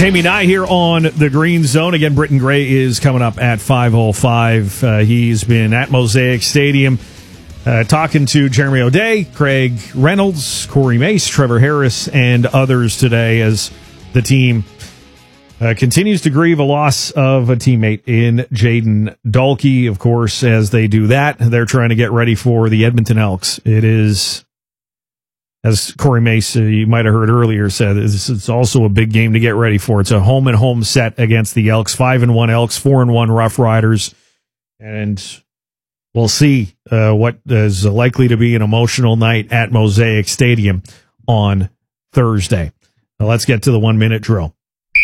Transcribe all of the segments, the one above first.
Jamie Nye here on the Green Zone. Again, Britton Gray is coming up at 5:05. He's been at Mosaic Stadium talking to Jeremy O'Day, Craig Reynolds, Corey Mace, Trevor Harris, and others today as the team continues to grieve a loss of a teammate in Jayden Dalkey. Of course, as they do that, they're trying to get ready for the Edmonton Elks. It is, as Corey Mace, you might have heard earlier, said, it's also a big game to get ready for. It's a home-and-home set against the Elks, 5-1 Elks, 4-1 Rough Riders, and we'll see what is likely to be an emotional night at Mosaic Stadium on Thursday. Now let's get to the 1-minute drill.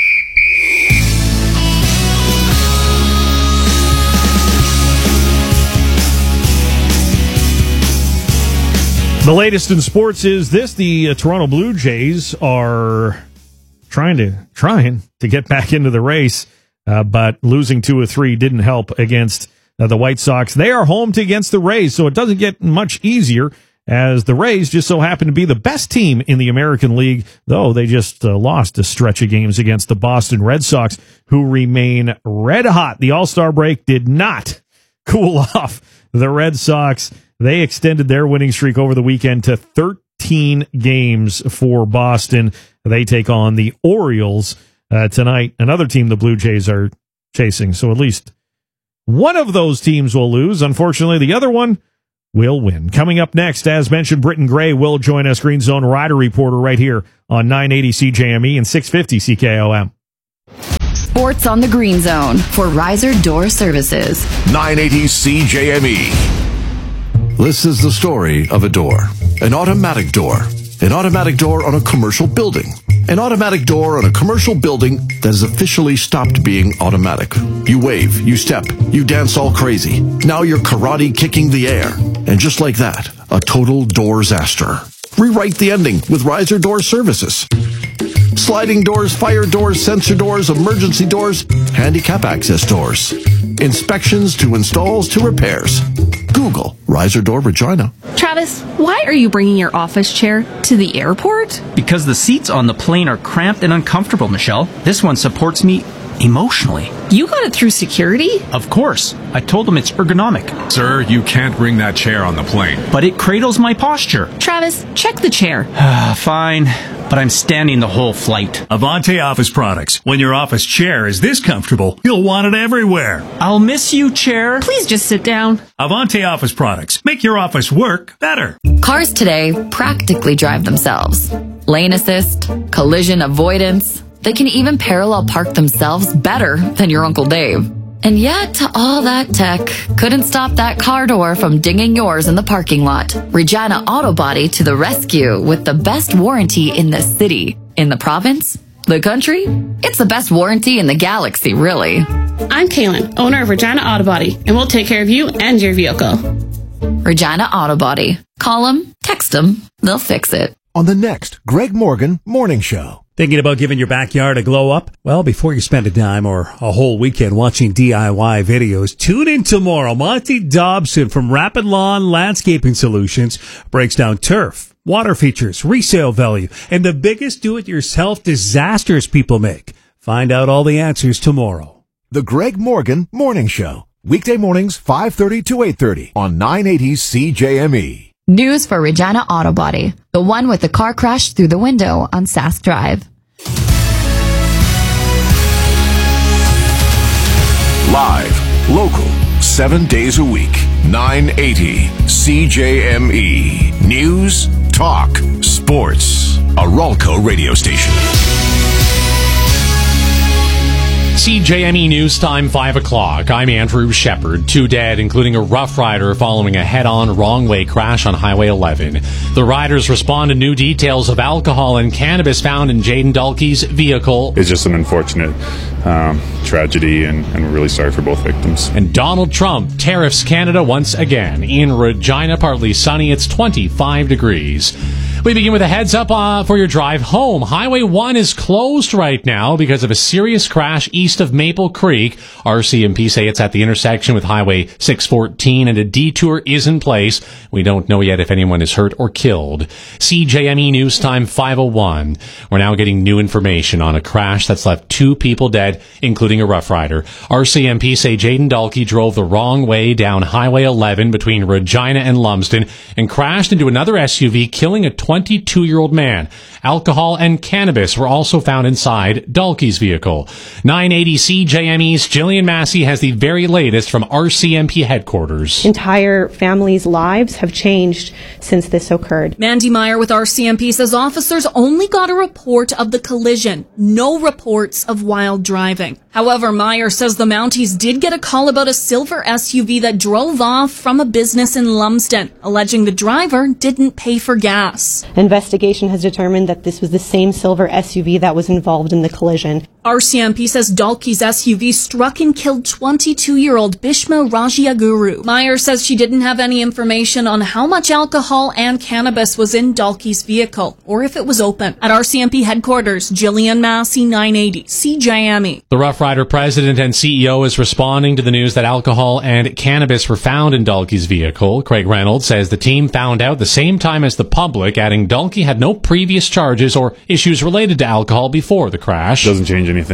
The latest in sports is this: the Toronto Blue Jays are trying to get back into the race, but losing 2 of 3 didn't help against the White Sox. They are home against the Rays, so it doesn't get much easier, as the Rays just so happen to be the best team in the American League, though they just lost a stretch of games against the Boston Red Sox, who remain red hot. The All-Star break did not cool off the Red Sox. They extended their winning streak over the weekend to 13 games for Boston. They take on the Orioles tonight, another team the Blue Jays are chasing. So at least one of those teams will lose. Unfortunately, the other one will win. Coming up next, as mentioned, Britton Gray will join us, Green Zone Rider Reporter, right here on 980 CJME and 650 CKOM. Sports on the Green Zone for Riser Door Services. 980 CJME. This is the story of a door. An automatic door. An automatic door on a commercial building. An automatic door on a commercial building that has officially stopped being automatic. You wave, you step, you dance all crazy. Now you're karate kicking the air. And just like that, a total door-zaster. Rewrite the ending with Riser Door Services. Sliding doors, fire doors, sensor doors, emergency doors, handicap access doors. Inspections to installs to repairs. Google Riser Door Regina. Travis, why are you bringing your office chair to the airport? Because the seats on the plane are cramped and uncomfortable, Michelle. This one supports me emotionally. You got it through security? Of course. I told them it's ergonomic. Sir, you can't bring that chair on the plane. But it cradles my posture. Travis, check the chair. Fine, but I'm standing the whole flight. Avante Office Products. When your office chair is this comfortable, you'll want it everywhere. I'll miss you, chair. Please just sit down. Avante Office Products. Make your office work better. Cars today practically drive themselves. Lane assist, collision avoidance. They can even parallel park themselves better than your Uncle Dave. And yet, all that tech couldn't stop that car door from dinging yours in the parking lot. Regina Auto Body to the rescue with the best warranty in the city. In the province? The country? It's the best warranty in the galaxy, really. I'm Kaylin, owner of Regina Auto Body, and we'll take care of you and your vehicle. Regina Auto Body. Call them, text them, they'll fix it. On the next Greg Morgan Morning Show. Thinking about giving your backyard a glow up? Well, before you spend a dime or a whole weekend watching DIY videos, tune in tomorrow. Monty Dobson from Rapid Lawn Landscaping Solutions breaks down turf, water features, resale value, and the biggest do-it-yourself disasters people make. Find out all the answers tomorrow. The Greg Morgan Morning Show. Weekday mornings 5:30 to 8:30 on 980 CJME. News for Regina Auto Body, the one with the car crash through the window on Sask Drive. Live, local, 7 days a week. 980 CJME. News, talk, sports. A Ralco radio station. CJME News Time, 5 o'clock. I'm Andrew Shepard. 2 dead, including a Rough Rider following a head-on wrong-way crash on Highway 11. The riders respond to new details of alcohol and cannabis found in Jayden Dalkey's vehicle. It's just an unfortunate tragedy, and we're really sorry for both victims. And Donald Trump tariffs Canada once again. In Regina, partly sunny, it's 25 degrees. We begin with a heads up for your drive home. Highway 1 is closed right now because of a serious crash east of Maple Creek. RCMP say it's at the intersection with Highway 614 and a detour is in place. We don't know yet if anyone is hurt or killed. CJME News Time 5:01. We're now getting new information on a crash that's left 2 people dead, including a Rough Rider. RCMP say Jaden Dalkey drove the wrong way down Highway 11 between Regina and Lumsden and crashed into another SUV, killing a 22-year-old man. Alcohol and cannabis were also found inside Dalkey's vehicle. 980 CJME's Jillian Massey has the very latest from RCMP headquarters. Entire families' lives have changed since this occurred. Mandy Meyer with RCMP says officers only got a report of the collision, no reports of wild driving. However, Meyer says the Mounties did get a call about a silver SUV that drove off from a business in Lumsden, alleging the driver didn't pay for gas. Investigation has determined that this was the same silver SUV that was involved in the collision. RCMP says Dalkey's SUV struck and killed 22-year-old Bhishma Rajiaguru. Meyer says she didn't have any information on how much alcohol and cannabis was in Dalkey's vehicle, or if it was open. At RCMP headquarters, Jillian Massey, 980 CJME. The Rough Rider president and CEO is responding to the news that alcohol and cannabis were found in Dalkey's vehicle. Craig Reynolds says the team found out the same time as the public, adding Dalkey had no previous charges or issues related to alcohol before the crash. Doesn't change anything.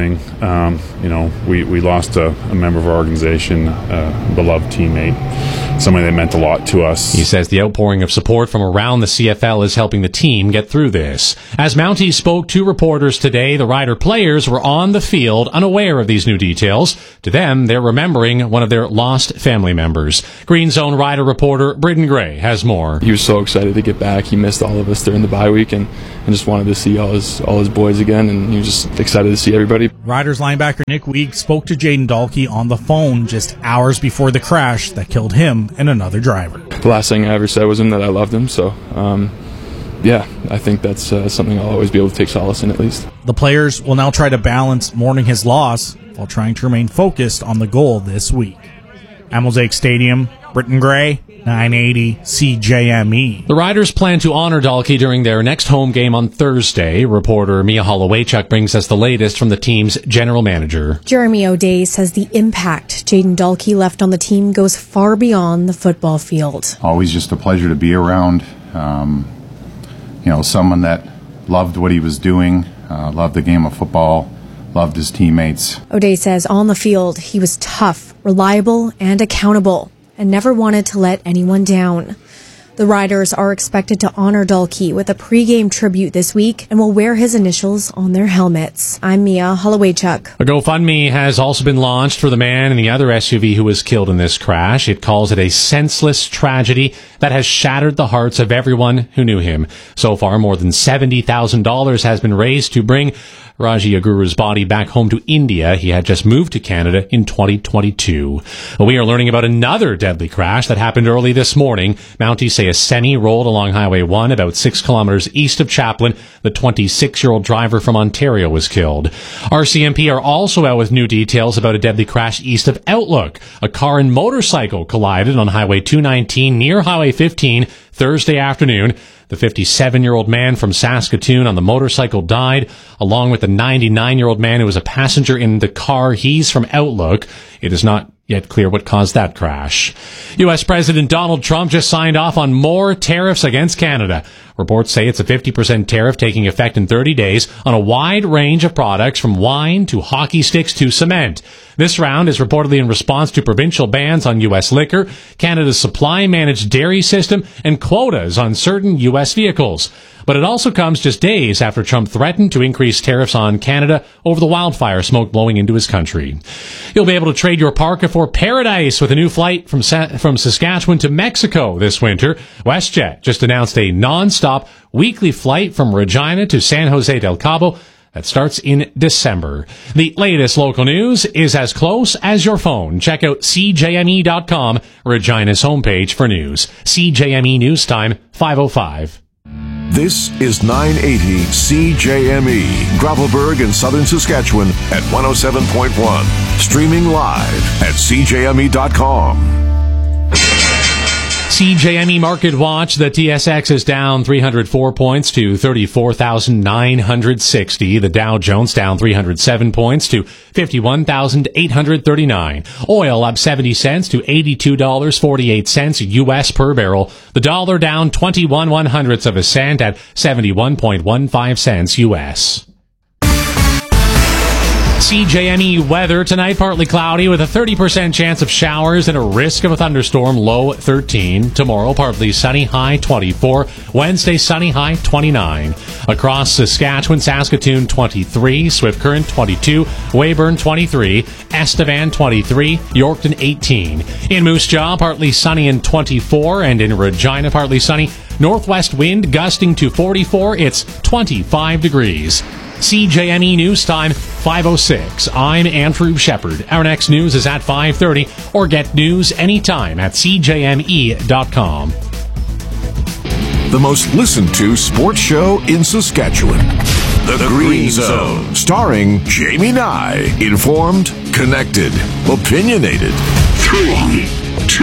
We lost a member of our organization, a beloved teammate, somebody that meant a lot to us. He says the outpouring of support from around the CFL is helping the team get through this. As Mounties spoke to reporters today, the Rider players were on the field unaware of these new details. To them, they're remembering one of their lost family members. Green Zone Rider reporter Britton Gray has more. He was so excited to get back. He missed all of us during the bye week and just wanted to see all his boys again, and he was just excited to see everybody. Riders linebacker Nick Weig spoke to Jaden Dalkey on the phone just hours before the crash that killed him and another driver. The last thing I ever said was that I loved him, so I think that's something I'll always be able to take solace in, at least. The players will now try to balance mourning his loss while trying to remain focused on the goal this week. At Mosaic Stadium, Britton Gray, 980 CJME. The Riders plan to honor Dalkey during their next home game on Thursday. Reporter Mia Hollowaychuk brings us the latest from the team's general manager. Jeremy O'Day says the impact Jaden Dalkey left on the team goes far beyond the football field. Always just a pleasure to be around. Someone that loved what he was doing, loved the game of football, loved his teammates. O'Day says on the field, he was tough, reliable, and accountable, and never wanted to let anyone down. The Riders are expected to honor Dalkey with a pregame tribute this week and will wear his initials on their helmets. I'm Mia Hollowaychuk. A GoFundMe has also been launched for the man in the other SUV who was killed in this crash. It calls it a senseless tragedy that has shattered the hearts of everyone who knew him. So far, more than $70,000 has been raised to bring Rajiaguru's body back home to India. He had just moved to Canada in 2022. We are learning about another deadly crash that happened early this morning. Mounties say a semi rolled along Highway 1 about 6 kilometers east of Chaplin. The 26-year-old driver from Ontario was killed. RCMP are also out with new details about a deadly crash east of Outlook. A car and motorcycle collided on Highway 219 near Highway 15 Thursday afternoon. The 57-year-old man from Saskatoon on the motorcycle died, along with the 99-year-old man who was a passenger in the car. He's from Outlook. It is not yet clear what caused that crash. U.S. President Donald Trump just signed off on more tariffs against Canada. Reports say it's a 50% tariff taking effect in 30 days on a wide range of products from wine to hockey sticks to cement. This round is reportedly in response to provincial bans on U.S. liquor, Canada's supply-managed dairy system, and quotas on certain U.S. vehicles. But it also comes just days after Trump threatened to increase tariffs on Canada over the wildfire smoke blowing into his country. You'll be able to trade your parka for paradise with a new flight from Saskatchewan to Mexico this winter. WestJet just announced a non-stop weekly flight from Regina to San Jose del Cabo that starts in December. The latest local news is as close as your phone. Check out CJME.com, Regina's homepage for news. CJME News Time, 5:05. This is 980 CJME, Gravelburg in southern Saskatchewan at 107.1. Streaming live at CJME.com. CJME Market Watch, the TSX is down 304 points to 34,960. The Dow Jones down 307 points to 51,839. Oil up 70 cents to $82.48 U.S. per barrel. The dollar down 21 1/100ths of a cent at 71.15 cents U.S. CJME weather tonight, partly cloudy with a 30% chance of showers and a risk of a thunderstorm, low 13. Tomorrow, partly sunny, high 24. Wednesday, sunny, high 29. Across Saskatchewan, Saskatoon 23, Swift Current 22, Weyburn 23, Estevan 23, Yorkton 18. In Moose Jaw, partly sunny and 24, and in Regina, partly sunny. Northwest wind gusting to 44. It's 25 degrees. CJME News Time, 5:06. I'm Andrew Shepard. Our next news is at 5:30, or get news anytime at CJME.com. The most listened to sports show in Saskatchewan. The Green Zone. Starring Jamie Nye. Informed, connected, opinionated. 3, 2,